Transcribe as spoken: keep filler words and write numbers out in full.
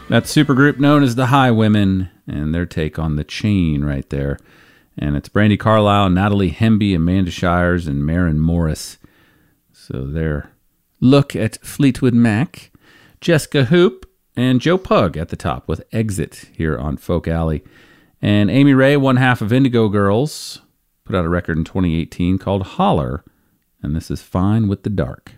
That's a supergroup known as the Highwomen, and their take on The Chain right there. And it's Brandi Carlile, Natalie Hemby, Amanda Shires, and Maren Morris. So their look at Fleetwood Mac. Jessica Hoop and Joe Pug at the top with Exit here on Folk Alley. And Amy Ray, one half of Indigo Girls, put out a record in twenty eighteen called Holler, and this is Fine with the Dark.